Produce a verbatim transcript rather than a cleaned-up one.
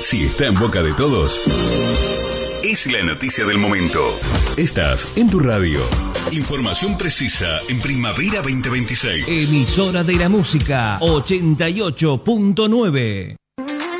Si está en boca de todos, es la noticia del momento. Estás en tu radio. Información precisa en Primavera veinte veintiséis. Emisora de la música ochenta y ocho punto nueve.